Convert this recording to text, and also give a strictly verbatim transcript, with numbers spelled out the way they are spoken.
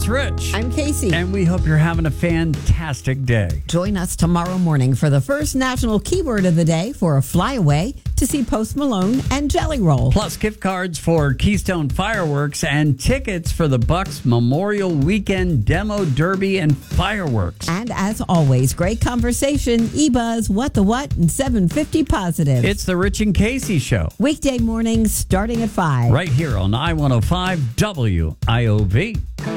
Rich. I'm Casey. And we hope you're having a fantastic day. Join us tomorrow morning for the first national keyword of the day for a flyaway to see Post Malone and Jelly Roll. Plus gift cards for Keystone Fireworks and tickets for the Bucks Memorial Weekend Demo Derby and Fireworks. And as always, great conversation, eBuzz, What the What, and seven fifty Positive. It's the Rich and Casey Show. Weekday mornings starting at five. Right here on I one oh five W I O V.